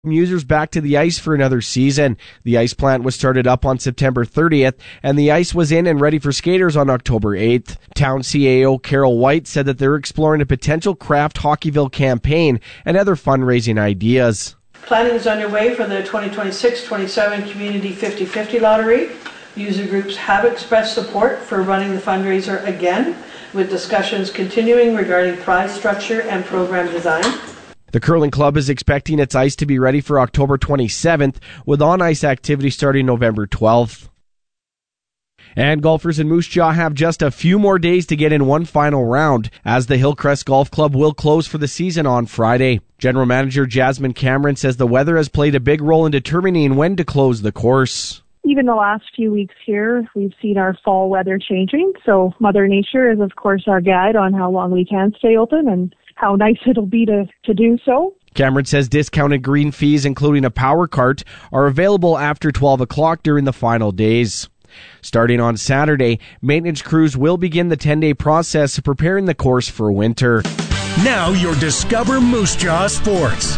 Users back to the ice for another season. The ice plant was started up on September 30th, and the ice was in and ready for skaters on October 8th. Town CAO Carol White said that they're exploring a potential Craft Hockeyville campaign and other fundraising ideas. Planning is underway for the 2026-27 Community 50-50 Lottery. User groups have expressed support for running the fundraiser again, with discussions continuing regarding prize structure and program design. The Curling Club is expecting its ice to be ready for October 27th, with on-ice activity starting November 12th. And golfers in Moose Jaw have just a few more days to get in one final round, as the Hillcrest Golf Club will close for the season on Friday. General Manager Jasmine Cameron says the weather has played a big role in determining when to close the course. Even the last few weeks here, we've seen our fall weather changing, so Mother Nature is, of course, our guide on how long we can stay open and how nice it'll be to do so. Cameron says discounted green fees, including a power cart, are available after 12 o'clock during the final days. Starting on Saturday, maintenance crews will begin the 10-day process of preparing the course for winter. Now your Discover Moose Jaw Sports.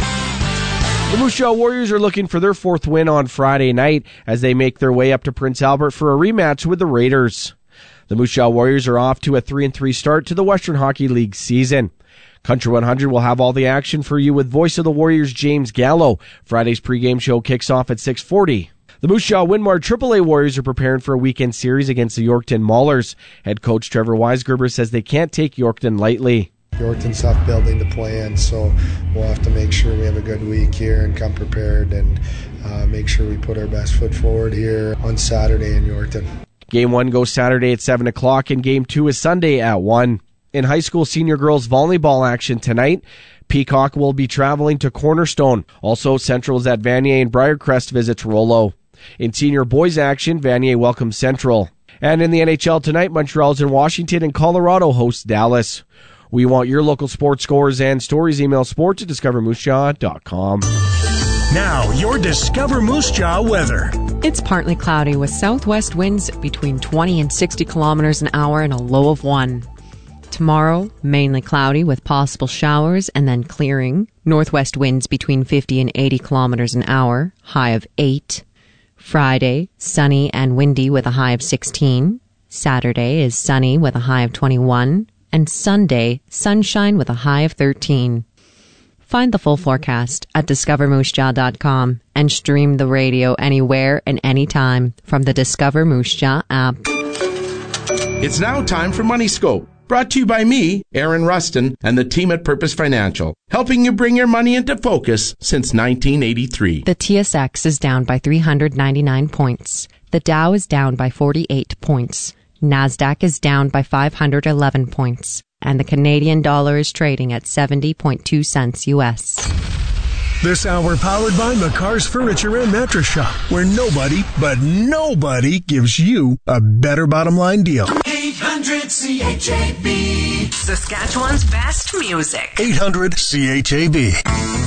The Moose Jaw Warriors are looking for their fourth win on Friday night as they make their way up to Prince Albert for a rematch with the Raiders. The Moose Jaw Warriors are off to a 3-3 start to the Western Hockey League season. Country 100 will have all the action for you with Voice of the Warriors James Gallo. Friday's pregame show kicks off at 6:40. The Moose Jaw Winmar AAA Warriors are preparing for a weekend series against the Yorkton Maulers. Head coach Trevor Weisgerber says they can't take Yorkton lightly. Yorkton's tough building to play in, so we'll have to make sure we have a good week here and come prepared and make sure we put our best foot forward here on Saturday in Yorkton. Game 1 goes Saturday at 7 o'clock and Game 2 is Sunday at 1. In high school senior girls volleyball action tonight, Peacock will be traveling to Cornerstone. Also, Central is at Vanier and Briarcrest visits Rollo. In senior boys action, Vanier welcomes Central. And in the NHL tonight, Montreal's in Washington and Colorado hosts Dallas. We want your local sports scores and stories. Email sports@discovermoosejaw.com. Now, your Discover Moose Jaw weather. It's partly cloudy with southwest winds between 20 and 60 kilometers an hour and a low of 1. Tomorrow, mainly cloudy with possible showers and then clearing. Northwest winds between 50 and 80 kilometers an hour, high of 8. Friday, sunny and windy with a high of 16. Saturday is sunny with a high of 21. And Sunday, sunshine with a high of 13. Find the full forecast at discovermoosejaw.com and stream the radio anywhere and anytime from the Discover Moose Jaw app. It's now time for Money Scope. Brought to you by me, Aaron Rustin, and the team at Purpose Financial, helping you bring your money into focus since 1983. The TSX is down by 399 points. The Dow is down by 48 points. NASDAQ is down by 511 points. And the Canadian dollar is trading at 70.2 cents U.S. This hour powered by McCar's Furniture and Mattress Shop, where nobody, but nobody gives you a better bottom line deal. 800 CHAB. Saskatchewan's best music. 800 CHAB.